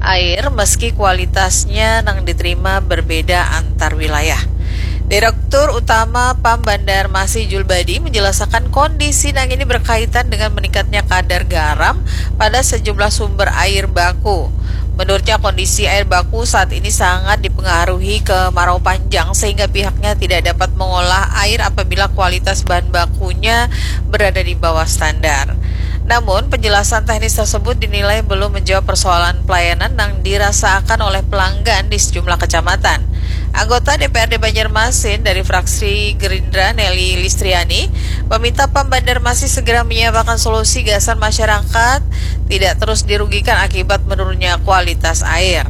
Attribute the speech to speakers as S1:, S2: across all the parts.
S1: air meski kualitasnya nang diterima berbeda antar wilayah. Direktur Utama PAM Banjarmasin Julbadi menjelaskan kondisi nang ini berkaitan dengan meningkatnya kadar garam pada sejumlah sumber air baku. Menurutnya kondisi air baku saat ini sangat dipengaruhi kemarau panjang sehingga pihaknya tidak dapat mengolah air apabila kualitas bahan bakunya berada di bawah standar. Namun, penjelasan teknis tersebut dinilai belum menjawab persoalan pelayanan yang dirasakan oleh pelanggan di sejumlah kecamatan. Anggota DPRD Banjarmasin dari fraksi Gerindra Nelly Listriani meminta PAM Banjarmasin segera menyiapkan solusi gasan masyarakat tidak terus dirugikan akibat menurunnya kualitas air.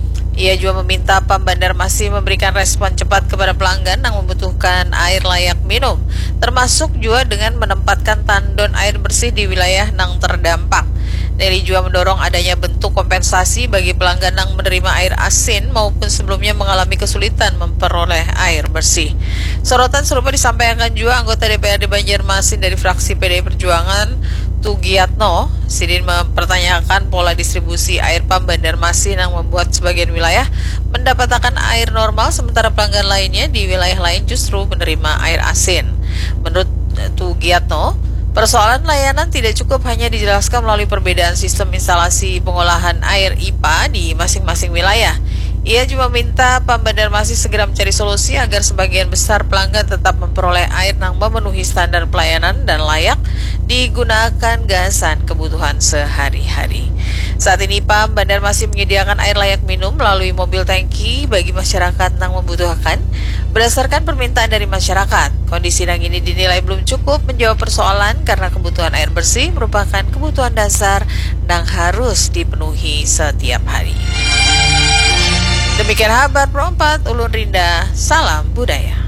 S1: Ia juga meminta PAM Banjarmasin memberikan respon cepat kepada pelanggan yang membutuhkan air layak minum, termasuk juga dengan menempatkan tandon air bersih di wilayah yang terdampak. Nelly juga mendorong adanya bentuk kompensasi bagi pelanggan yang menerima air asin maupun sebelumnya mengalami kesulitan memperoleh air bersih. Sorotan serupa disampaikan juga anggota DPRD Banjarmasin dari fraksi PDI Perjuangan, Tugiyatno. Sidin mempertanyakan pola distribusi air PAM Banjarmasin yang membuat sebagian wilayah mendapatkan air normal sementara pelanggan lainnya di wilayah lain justru menerima air asin. Menurut Tugiyatno, persoalan layanan tidak cukup hanya dijelaskan melalui perbedaan sistem instalasi pengolahan air IPA di masing-masing wilayah. Ia juga minta PAM Banjarmasin segera mencari solusi agar sebagian besar pelanggan tetap memperoleh air yang memenuhi standar pelayanan dan layak digunakan gasan kebutuhan sehari-hari. Saat ini PAM Banjarmasin menyediakan air layak minum melalui mobil tangki bagi masyarakat yang membutuhkan berdasarkan permintaan dari masyarakat. Kondisi yang ini dinilai belum cukup menjawab persoalan karena kebutuhan air bersih merupakan kebutuhan dasar yang harus dipenuhi setiap hari. Demikian kabar Pro 4 Ulun Rinda, salam budaya.